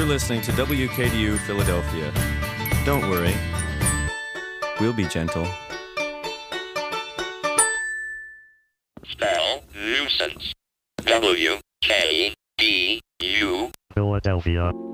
You're listening to WKDU Philadelphia. Don't worry. We'll be gentle. Spell nuisance. W-K-D-U. Philadelphia.